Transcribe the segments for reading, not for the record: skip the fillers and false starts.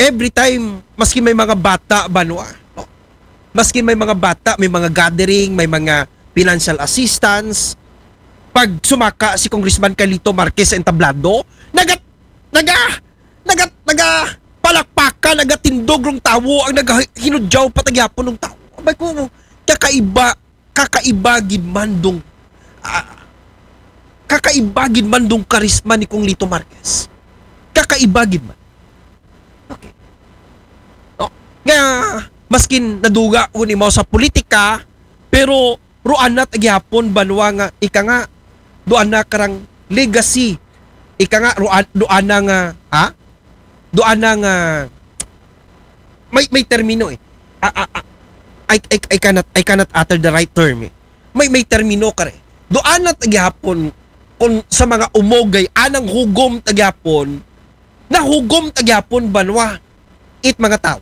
every time, maski may mga bata, banwa, no? Maski may mga bata, may mga gathering, may mga financial assistance, pag sumaka si Congressman Carlito Marquez sa entablado, palakpakan, nagatindog ng tawo, ang nagahinudyaw patagyapon ng tawo. Abay ko, kakaibagin mandong, kakaibagin mandong karisma ni Kong Lito Marquez. Kakaibagin man. Okay. No? Nga, maskin naduga ko ni mo sa politika, pero ruan na tagyapon banwa nga, ika nga, doan na karang legacy. Ika nga, doan na nga, doan na nga, may termino eh. I cannot utter the right term eh. May termino ka rin. Doan na tagyapon, kung sa mga umogay, anang hugom tagyapon, na hugom tagyapon banwa, it mga tao.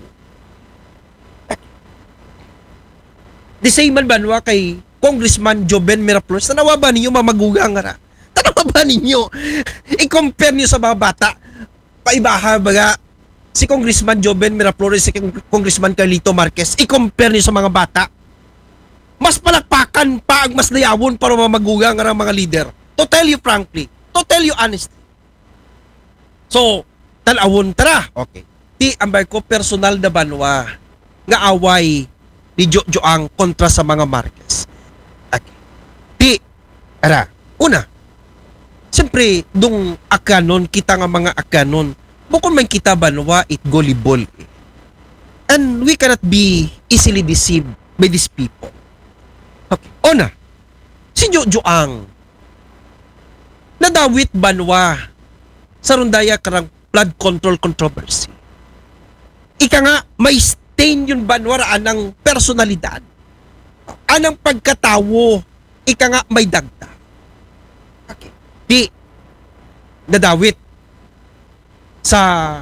The same man banwa kay Congressman Joben Miraflores, tanawa ba ninyo mamagugang nga ra? Tanawa ba ninyo? I-compare niyo sa mga bata. Paibaha baga si Congressman Joben Miraflores, si Congressman Carlito Marquez, i-compare niyo sa mga bata. Mas palakpakan pa ang mas layawon para mamagugang nga mga leader. To tell you frankly, to tell you honestly. So, talawon tara. Okay. Ti ambay ko personal na banwa nga away ni Joang kontra sa mga Marquez. Okay. Ti, ara, una, siyempre, dung akanon, kita nga mga akanon, bukod man kita banwa, it gullible. And we cannot be easily deceived by these people. Okay. Una, si Joang, nadawit banwa sa rundaya karang flood control controversy. Ika nga, may stain yun banwa raan ng personalidad. Anang pagkatawo, ika nga may dagda. Okay. Di, nadawit sa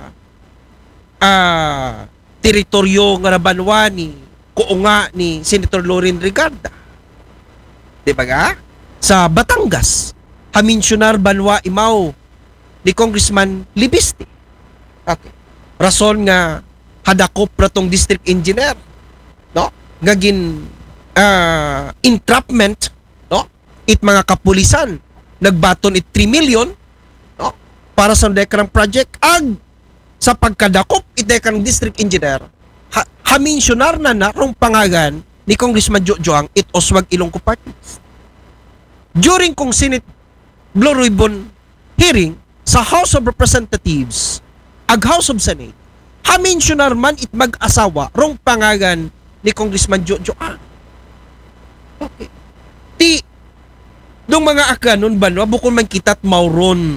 teritoryo nga nabanwa ni kuunga ni Senator Loren Regarda. Di ba ga? Sa Batangas, haminsyunar banwa imaw ni Congressman Libiste. Okay. Rason nga hadakop ratong district engineer, no? Gagin entrapment, no? It mga kapulisan nagbaton it 3 million, no? Para sa dekarang project ag sa pagkadakop it dekarang district engineer haminsyunar na rong pangagan ni Congressman Joang it Oswag Ilonggo Party List. During kong Senate Blue Ribbon hearing sa House of Representatives ag House of Senate, haminsyunar man it mag-asawa rong pangagan ni Congressman Joang. Okay. Ti dong mga akanon ba no bukod man kita't mauron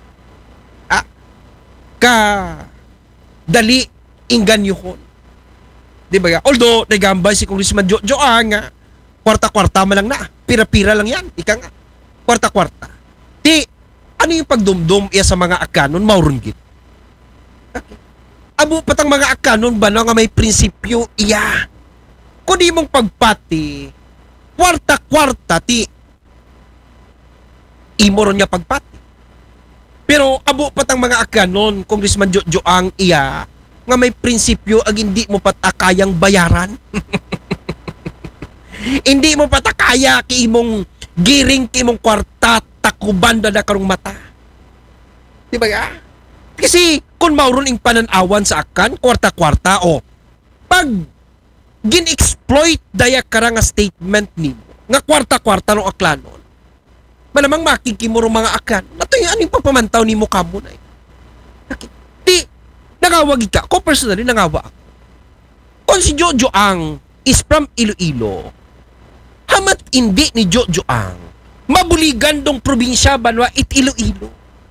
ka dali inganyohon. Di ba? Although nagambay si Congressman Joang nga kwarta-kwarta man lang na, pira-pira lang yan, ika nga. Kwarta-kwarta. Di ano yung pagdumdum iya sa mga akanon mauron gid. Okay. Abo patang mga akanon ba no nga may prinsipyo iya. Kung di mong pagpati, kwarta-kwarta ti imoron niya pagpati. Pero abo patang mga akanon, Congressman Joang iya, nga may prinsipyo ag hindi mo patakayang bayaran. Hindi mo patakaya ki imong giring ki imong kwarta takuban da karong mata. Di ba ga? Kasi kung mauron ing pananawan sa akan, kwarta-kwarta o pag gin-exploit daya kara nga statement nimo nga kwarta-kwarta no aklanon, malamang makikimuro mga akan nato yung aning pagpamantaw nimo kamo na di nangawag ka ko personally nangawa ako kung si Joang is from Iloilo hamat hindi ni Joang mabuligan dong probinsya banwa it Iloilo.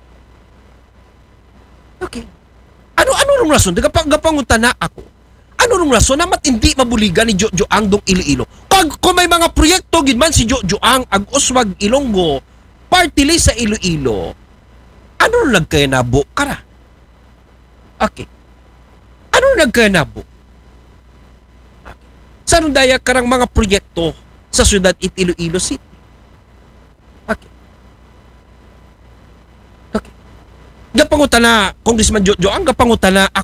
Okay, ano nung rason gapangunta na ako ano nung rason namat hindi mabuligan ni Joang dong Iloilo kung may mga proyekto gid man si Joang ag Oswag Ilonggo party list sa Iloilo, ano nung nagkayanabo kara? Okay, ano nung nagkayanabo? Okay. Sa nung daya karang mga proyekto sa syudad it Iloilo City? Okay. Okay. Gapangutan na Congressman Joang, gapangutan na